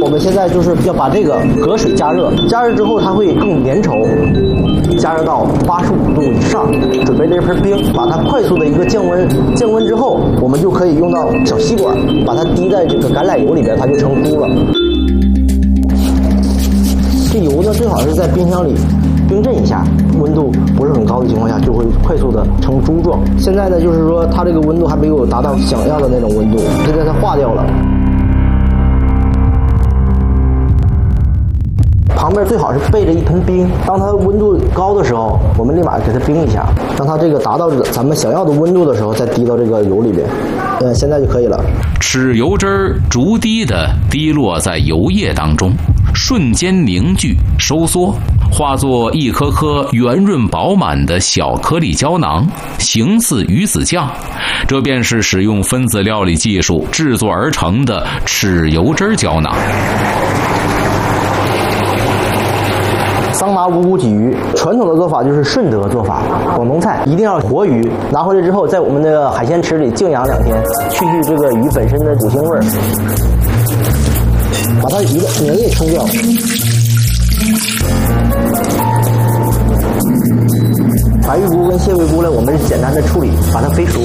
我们现在就是要把这个隔水加热，加热之后它会更粘稠，加热到85度以上，准备这盆冰，把它快速的一个降温，降温之后，我们就可以用到小吸管，把它滴在这个橄榄油里边，它就成珠了。这油呢，最好是在冰箱里冰镇一下，温度不是很高的情况下，就会快速的成珠状。现在呢，就是说它这个温度还没有达到想要的那种温度，现在它化掉了。旁边最好是备着一盆冰，当它温度高的时候，我们立马给它冰一下，让它这个达到咱们想要的温度的时候，再滴到这个油里边。现在就可以了。 豉油汁儿逐滴的滴落在油液当中，瞬间凝聚收缩，化作一颗颗圆润饱满的小颗粒胶囊，形似鱼子酱。这便是使用分子料理技术制作而成的豉油汁胶囊。桑拿无骨鲫鱼，传统的做法就是顺德做法，广东菜一定要活鱼，拿回来之后在我们那个海鲜池里静养2天，去这个鱼本身的骨腥味儿，把它鱼的粘液冲掉。白玉菇跟蟹味菇呢，我们简单的处理，把它飞熟，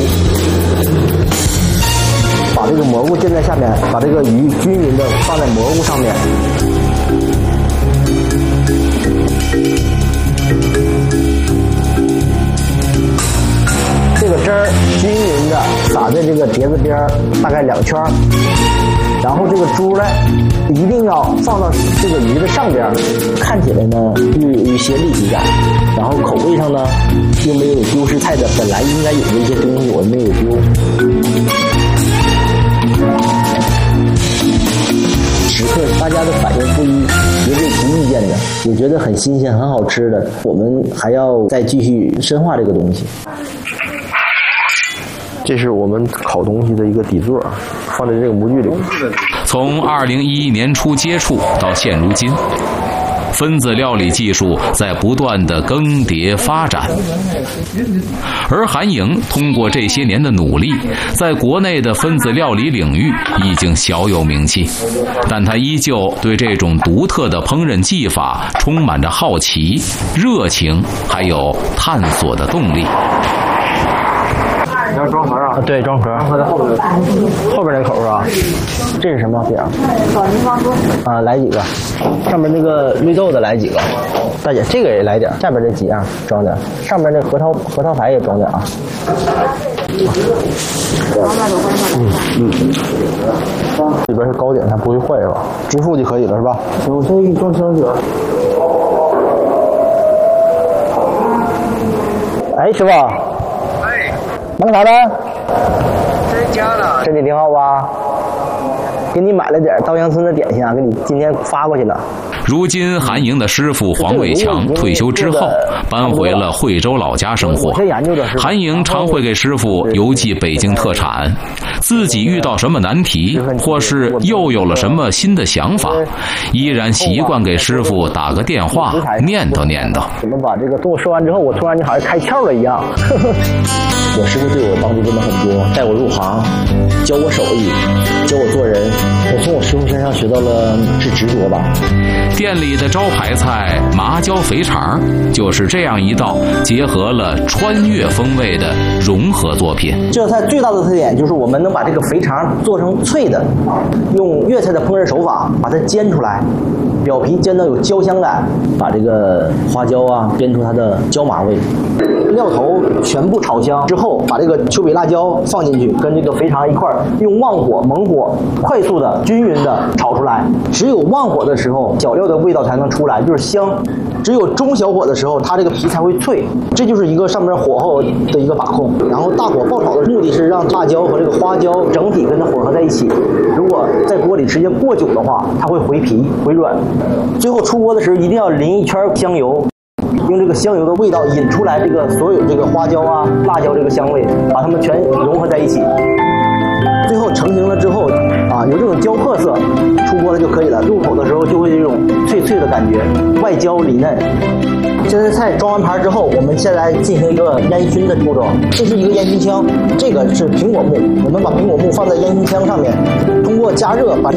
把这个蘑菇垫在下面，把这个鱼均匀的放在蘑菇上面。这个汁儿均匀的撒在这个碟子边儿，大概2圈，然后这个珠呢一定要放到这个鱼的上边，看起来呢又有一些立体感，然后口味上呢又没有丢失菜的本来应该有的一些东西，我没有丢。时刻大家的反应不一，有这提意见的，也觉得很新鲜很好吃的，我们还要再继续深化这个东西。这是我们烤东西的一个底座，放在这个模具里。从2011年初接触到现如今，分子料理技术在不断的更迭发展，而韩莹通过这些年的努力，在国内的分子料理领域已经小有名气，但他依旧对这种独特的烹饪技法充满着好奇、热情，还有探索的动力。 你要装盒啊？对，装盒。装盒在后边。后边那口啊？这是什么饼？枣泥方桌。啊，来几个。上面那个绿豆的来几个。大姐，这个也来点。下边这几样装点。上面那核桃排也装点啊。里边是糕点，它不会坏是吧？支付就可以了是吧？我先给你装箱子。哎，师傅。忙啥呢？在家呢。身体挺好吧？给你买了点稻香村的点心啊，给你今天发过去了。 如今韩莹的师傅黄伟强退休之后，搬回了惠州老家生活。韩莹常会给师傅邮寄北京特产，自己遇到什么难题，或是又有了什么新的想法，依然习惯给师傅打个电话，念叨念叨。 怎么把这个动物说完之后，我突然就好像开窍了一样。我师傅对我帮助真的很多，带我入行，教我手艺，教我做人。我从我师傅身上学到了是执着吧。 店里的招牌菜麻椒肥肠就是这样一道结合了川粤风味的融合作品。 这道菜最大的特点就是我们能把这个肥肠做成脆的，用粤菜的烹饪手法把它煎出来，表皮煎到有焦香感，把这个花椒啊煸出它的椒麻味。料头全部炒香之后，把这个丘比辣椒放进去，跟这个肥肠一块儿用旺火猛火快速的均匀的炒出来。只有旺火的时候，小料的味道才能出来，就是香；只有中小火的时候，它这个皮才会脆。这就是一个上面火候的一个把控。然后大火爆炒的目的是让辣椒和这个花椒整体跟它混合在一起。如果在锅里时间过久的话，它会回皮回软。最后出锅的时候一定要淋一圈香油。用这个香油的味道引出来这个所有这个花椒啊、辣椒这个香味，把它们全融合在一起。最后成型了之后啊，有这种焦褐色，出锅了就可以了。入口的时候就会有这种脆脆的感觉，外焦里嫩。这些菜装完盘之后，我们先来进行一个烟熏的步骤。这是一个烟熏枪，这个是苹果木，我们把苹果木放在烟熏枪上面，通过加热把